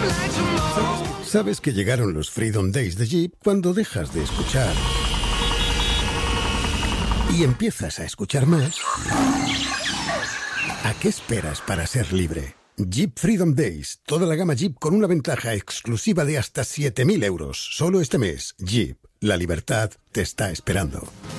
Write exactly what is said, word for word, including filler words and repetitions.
Sabes que llegaron los Freedom Days de Jeep cuando dejas de escuchar y empiezas a escuchar más. ¿A qué esperas para ser libre? Jeep Freedom Days. Toda la gama Jeep con una ventaja exclusiva de hasta siete mil euros. Solo este mes. Jeep. La libertad te está esperando.